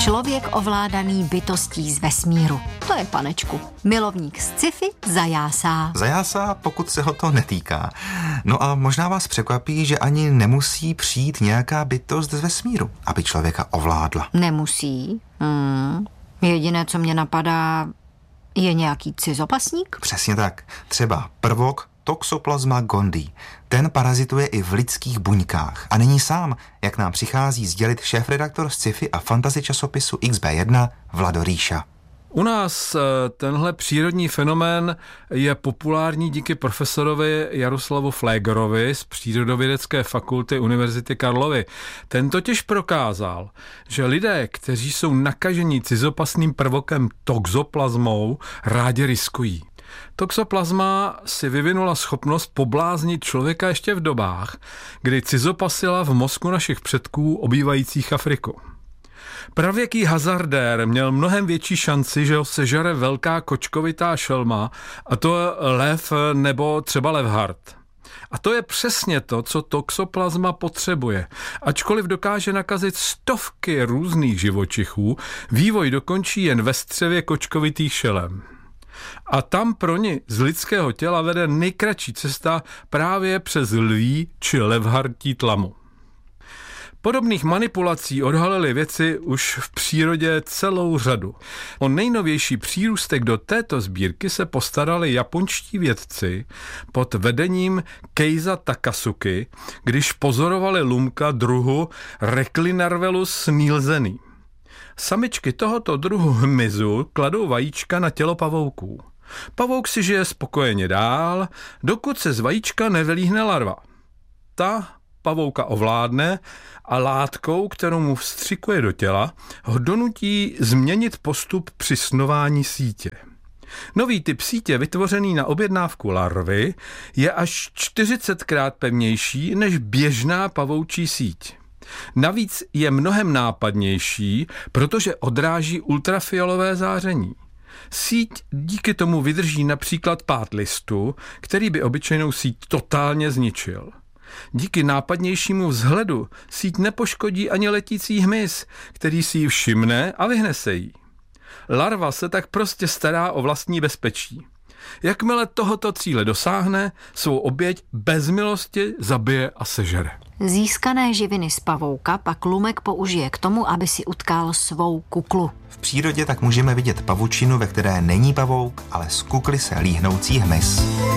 člověk ovládaný bytostí z vesmíru. To je, panečku, milovník sci-fi zajásá. Zajásá, pokud se ho to netýká. No a možná vás překvapí, že ani nemusí přijít nějaká bytost z vesmíru, aby člověka ovládla. Nemusí. Jediné, co mě napadá, je nějaký cizopasník? Přesně tak. Třeba prvok Toxoplasma gondii. Ten parazituje i v lidských buňkách. A není sám, jak nám přichází sdělit šéfredaktor sci-fi a fantasy časopisu XB1 Vlado Ríša. U nás tenhle přírodní fenomén je populární díky profesorovi Jaroslavu Flégerovi z Přírodovědecké fakulty Univerzity Karlovy. Ten totiž prokázal, že lidé, kteří jsou nakaženi cizopasným prvokem toxoplasmou, rádi riskují. Toxoplasma si vyvinula schopnost pobláznit člověka ještě v dobách, kdy cizopasila v mozku našich předků obývajících Afriku. Pravěký hazardér měl mnohem větší šanci, že ho sežere velká kočkovitá šelma, a to lev nebo třeba levhart. A to je přesně to, co toxoplasma potřebuje. Ačkoliv dokáže nakazit stovky různých živočichů, vývoj dokončí jen ve střevě kočkovitých šelem. A tam pro ně z lidského těla vede nejkratší cesta právě přes lví či levhartí tlamu. Podobných manipulací odhalily věci už v přírodě celou řadu. O nejnovější přírůstek do této sbírky se postarali japonští vědci pod vedením Keiza Takasuki, když pozorovali lumka druhu Reclinarvelus nielseni. Samičky tohoto druhu hmyzu kladou vajíčka na tělo pavouků. Pavouk si žije spokojeně dál, dokud se z vajíčka nevylíhne larva. Ta pavouka ovládne a látkou, kterou mu vstřikuje do těla, ho donutí změnit postup při snování sítě. Nový typ sítě, vytvořený na objednávku larvy, je až 40krát pevnější než běžná pavoučí síť. Navíc je mnohem nápadnější, protože odráží ultrafialové záření. Síť díky tomu vydrží například pád listu, který by obyčejnou síť totálně zničil. Díky nápadnějšímu vzhledu síť nepoškodí ani letící hmyz, který si ji všimne a vyhne se jí. Larva se tak prostě stará o vlastní bezpečí. Jakmile tohoto cíle dosáhne, svou oběť bez milosti zabije a sežere. Získané živiny z pavouka pak lumek použije k tomu, aby si utkal svou kuklu. V přírodě tak můžeme vidět pavučinu, ve které není pavouk, ale z kukly se líhnoucí hmyz.